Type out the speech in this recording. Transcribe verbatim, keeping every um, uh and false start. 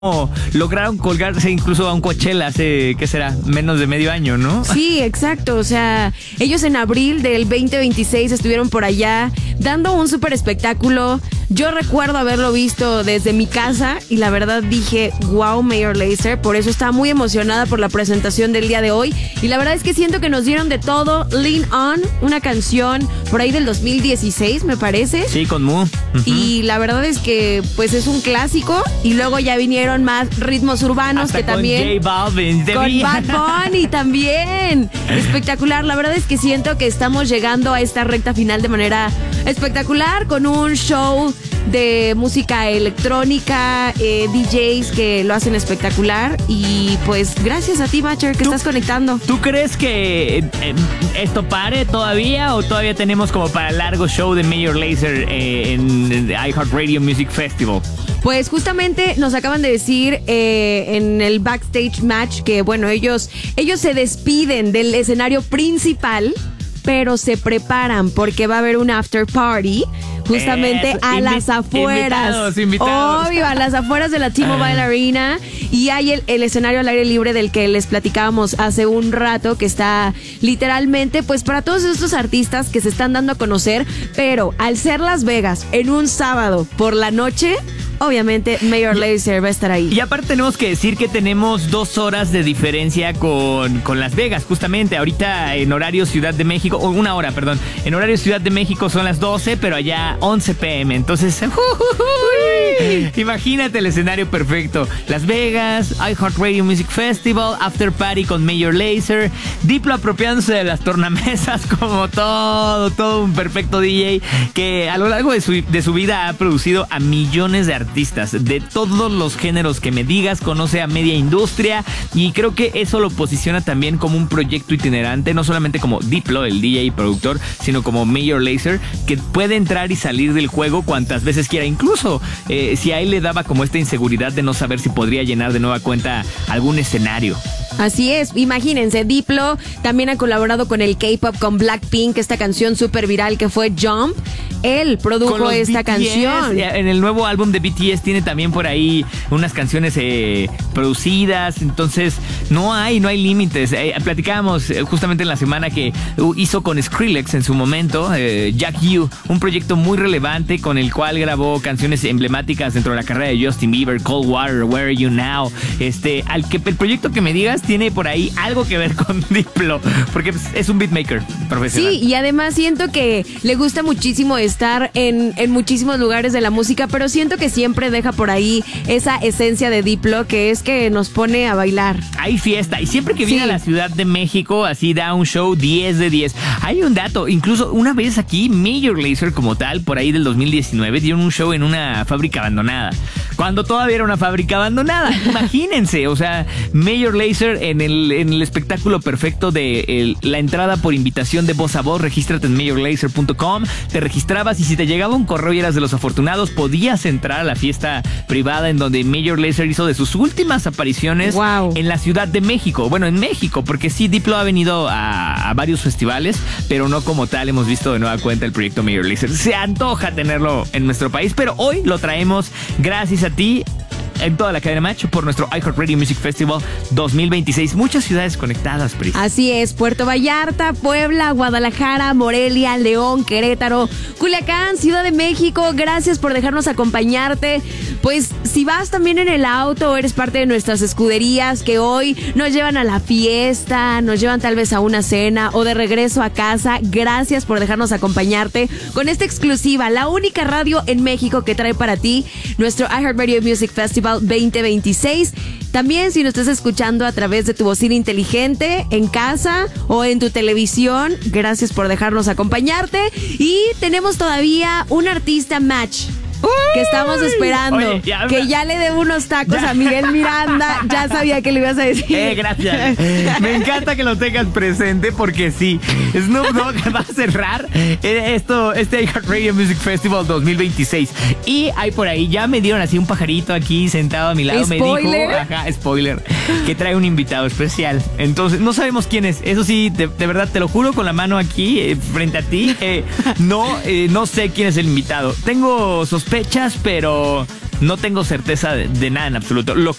lograron colgarse incluso a un Coachella hace, ¿qué será? Menos de medio año, ¿no? Sí, exacto. O sea, ellos en abril del veinte veintiséis estuvieron por allá dando un súper espectáculo. Yo recuerdo haberlo visto desde mi casa y la verdad dije, wow, Major Lazer. Por eso estaba muy emocionada por la presentación del día de hoy. Y la verdad es que siento que nos dieron de todo. Lean On, una canción por ahí del dos mil dieciséis, me parece. Sí, con Mu. Uh-huh. Y la verdad es que pues es un clásico. Y luego ya vinieron más ritmos urbanos. Hasta que con también J Balvin, con vi. Bad Bunny también. Espectacular. La verdad es que siento que estamos llegando a esta recta final de manera espectacular con un show de música electrónica, eh, D Js que lo hacen espectacular. Y pues gracias a ti, Matcher, que estás conectando. ¿Tú crees que eh, esto pare todavía o todavía tenemos como para largo show de Major Lazer eh, en el iHeartRadio Music Festival? Pues justamente nos acaban de decir eh, en el backstage match que bueno, ellos, ellos se despiden del escenario principal, pero se preparan porque va a haber un after party justamente eh, a invi- las afueras. Invitados, invitados. Obvio, a las afueras de la T-Mobile Arena. Y hay el, el escenario al aire libre del que les platicábamos hace un rato, que está literalmente pues para todos estos artistas que se están dando a conocer, pero al ser Las Vegas en un sábado por la noche, obviamente Major Lazer va a estar ahí. Y aparte tenemos que decir que tenemos dos horas de diferencia con, con Las Vegas, justamente. Ahorita en horario Ciudad de México, o una hora, perdón. En horario Ciudad de México son las doce, pero allá once pe eme. Entonces, uh, imagínate el escenario perfecto. Las Vegas, iHeartRadio Music Festival, After Party con Major Lazer, Diplo apropiándose de las tornamesas como todo, todo un perfecto D J que a lo largo de su, de su vida ha producido a millones de artistas. artistas de todos los géneros que me digas, conoce a media industria y creo que eso lo posiciona también como un proyecto itinerante, no solamente como Diplo, el D J y productor, sino como Major Lazer, que puede entrar y salir del juego cuantas veces quiera, incluso eh, si a él le daba como esta inseguridad de no saber si podría llenar de nueva cuenta algún escenario. Así es, imagínense, Diplo también ha colaborado con el K-pop, con Blackpink, esta canción súper viral que fue Jump. Él produjo esta B T S, canción. En el nuevo álbum de B T S tiene también por ahí unas canciones eh, producidas. Entonces no hay, no hay límites. Eh, platicábamos eh, justamente en la semana que hizo con Skrillex en su momento, eh, Jack U, un proyecto muy relevante con el cual grabó canciones emblemáticas dentro de la carrera de Justin Bieber, Cold Water, Where Are You Now. Este, al que el proyecto que me digas tiene por ahí algo que ver con Diplo, porque pues, es un beatmaker profesional. Sí, y además siento que le gusta muchísimo estar en, en muchísimos lugares de la música, pero siento que siempre deja por ahí esa esencia de Diplo, que es que nos pone a bailar. Hay fiesta, y siempre que viene Sí. a la Ciudad de México, así da un show diez de diez. Hay un dato, incluso una vez aquí, Major Lazer como tal, por ahí del dos mil diecinueve, dieron un show en una fábrica abandonada. Cuando todavía era una fábrica abandonada. Imagínense, o sea, Major Lazer en el, en el espectáculo perfecto de el, la entrada por invitación de voz a voz. Regístrate en major lazer punto com, te registrabas y si te llegaba un correo y eras de los afortunados, podías entrar a la fiesta privada en donde Major Lazer hizo de sus últimas apariciones. Wow. En la Ciudad de México. Bueno, en México, porque sí, Diplo ha venido a, a varios festivales, pero no como tal hemos visto de nueva cuenta el proyecto Major Lazer. Se antoja tenerlo en nuestro país, pero hoy lo traemos gracias a ti en toda la cadena Match por nuestro iHeartRadio Music Festival dos mil veintiséis. Muchas ciudades conectadas, Pris. Así es, Puerto Vallarta, Puebla, Guadalajara, Morelia, León, Querétaro, Culiacán, Ciudad de México. Gracias por dejarnos acompañarte. Pues si vas también en el auto o eres parte de nuestras escuderías que hoy nos llevan a la fiesta, nos llevan tal vez a una cena o de regreso a casa, gracias por dejarnos acompañarte con esta exclusiva, la única radio en México que trae para ti nuestro iHeartRadio Music Festival veinte veintiséis. También si nos estás escuchando a través de tu bocina inteligente en casa o en tu televisión, gracias por dejarnos acompañarte. Y tenemos todavía un artista match que estamos esperando. Oye, ya, que ya le debo unos tacos ya. a Miguel Miranda. Ya sabía que le ibas a decir. Eh, gracias. Me encanta que lo tengas presente porque sí, Snoop Dogg va a cerrar esto, este iHeartRadio Music Festival dos mil veintiséis. Y hay por ahí, ya me dieron así un pajarito aquí sentado a mi lado. ¿Spoiler? Me dijo, ajá, spoiler, que trae un invitado especial. Entonces, no sabemos quién es. Eso sí, de, de verdad, te lo juro con la mano aquí, eh, frente a ti. Eh, no, eh, no sé quién es el invitado. Tengo sospechas, pero no tengo certeza de, de nada en absoluto. Lo